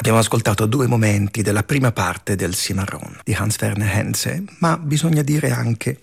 Abbiamo ascoltato due momenti della prima parte del Cimarron di Hans Werner Henze, ma bisogna dire anche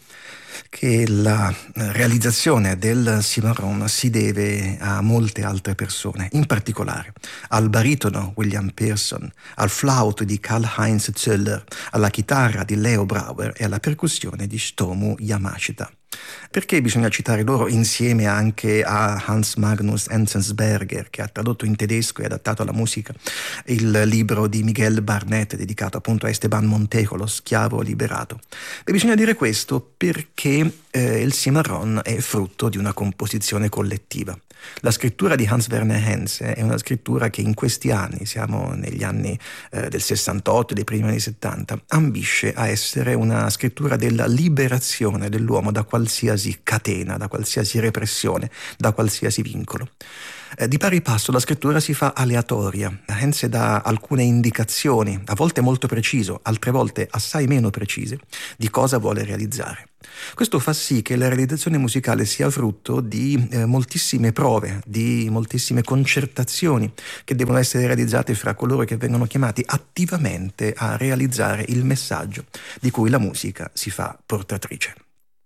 che la realizzazione del Cimarron si deve a molte altre persone, in particolare al baritono William Pearson, al flauto di Karl-Heinz Zöller, alla chitarra di Leo Brauer e alla percussione di Stomu Yamashita. Perché bisogna citare loro insieme anche a Hans Magnus Enzensberger, che ha tradotto in tedesco e adattato alla musica il libro di Miguel Barnet dedicato appunto a Esteban Montejo, lo schiavo liberato? E bisogna dire questo perché il Cimarron è frutto di una composizione collettiva. La scrittura di Hans Werner Henze è una scrittura che in questi anni, siamo negli anni del 68, dei primi anni 70, ambisce a essere una scrittura della liberazione dell'uomo da qualsiasi catena, da qualsiasi repressione, da qualsiasi vincolo. Di pari passo la scrittura si fa aleatoria. Henze dà alcune indicazioni, a volte molto preciso, altre volte assai meno precise, di cosa vuole realizzare. Questo fa sì che la realizzazione musicale sia frutto di moltissime prove, di moltissime concertazioni che devono essere realizzate fra coloro che vengono chiamati attivamente a realizzare il messaggio di cui la musica si fa portatrice.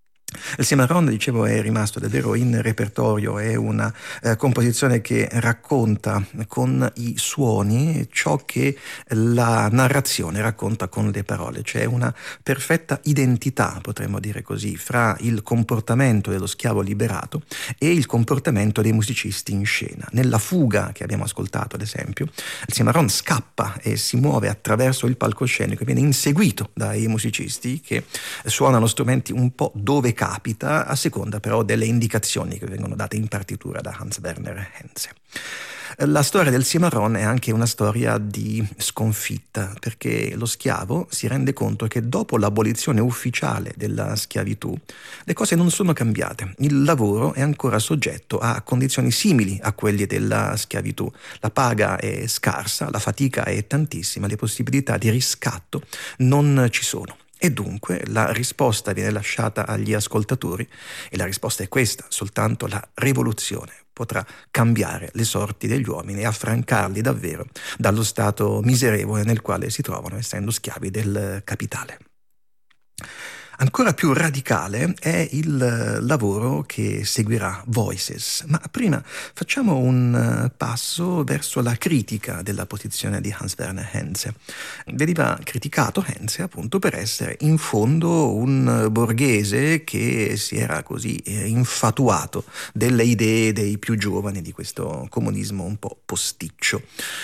Il Cimarron, dicevo, è rimasto davvero in repertorio, è una composizione che racconta con i suoni ciò che la narrazione racconta con le parole. C'è una perfetta identità, potremmo dire così, fra il comportamento dello schiavo liberato e il comportamento dei musicisti in scena. Nella fuga che abbiamo ascoltato, ad esempio, il Cimarron scappa e si muove attraverso il palcoscenico e viene inseguito dai musicisti che suonano strumenti un po' dove capita, a seconda però delle indicazioni che vengono date in partitura da Hans Werner Henze. La storia del Cimarron è anche una storia di sconfitta, perché lo schiavo si rende conto che dopo l'abolizione ufficiale della schiavitù le cose non sono cambiate. Il lavoro è ancora soggetto a condizioni simili a quelle della schiavitù. La paga è scarsa, la fatica è tantissima, le possibilità di riscatto non ci sono. E dunque la risposta viene lasciata agli ascoltatori e la risposta è questa: soltanto la rivoluzione potrà cambiare le sorti degli uomini e affrancarli davvero dallo stato miserevole nel quale si trovano, essendo schiavi del capitale. Ancora più radicale è il lavoro che seguirà, Voices, ma prima facciamo un passo verso la critica della posizione di Hans Werner Henze. Veniva criticato Henze appunto per essere in fondo un borghese che si era così infatuato delle idee dei più giovani di questo comunismo un po' posticcio.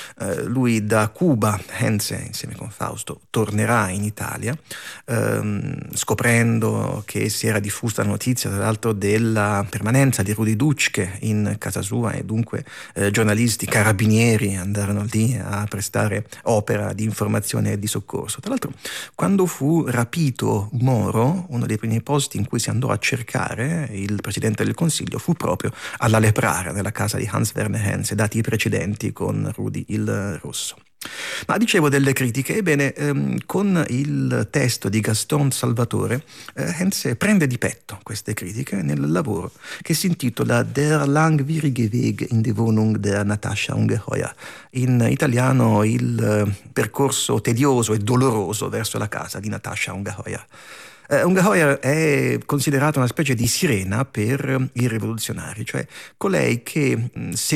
Lui da Henze, insieme con Fausto, tornerà in Italia, scoprendo che si era diffusa la notizia tra l'altro della permanenza di Rudi Dutschke in casa sua e dunque giornalisti, carabinieri andarono lì a prestare opera di informazione e di soccorso. Tra l'altro, quando fu rapito Moro, uno dei primi posti in cui si andò a cercare il Presidente del Consiglio fu proprio alla Leprara, nella casa di Hans Werner Henze, dati i precedenti con Rudi il Rosso. Ma dicevo delle critiche, ebbene, con il testo di Gaston Salvatore, Henze prende di petto queste critiche nel lavoro che si intitola Der langwierige Weg in die Wohnung der Natascha Ungeheuer, in italiano il percorso tedioso e doloroso verso la casa di Natascha Ungeheuer. Ungeheuer è considerata una specie di sirena per i rivoluzionari, cioè colei che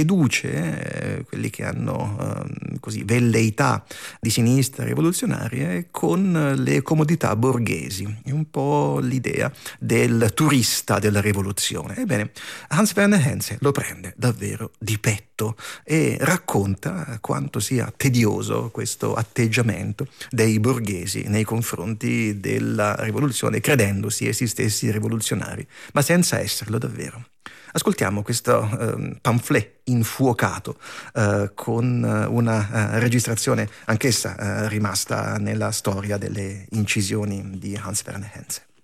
seduce quelli che hanno così velleità di sinistra rivoluzionarie con le comodità borghesi. È un po' l'idea del turista della rivoluzione. Ebbene, Hans Werner Henze lo prende davvero di petto e racconta quanto sia tedioso questo atteggiamento dei borghesi nei confronti della rivoluzione, credendosi essi stessi rivoluzionari, ma senza esserlo davvero. Ascoltiamo questo pamphlet infuocato con una registrazione anch'essa rimasta nella storia delle incisioni di Hans Werner Henze.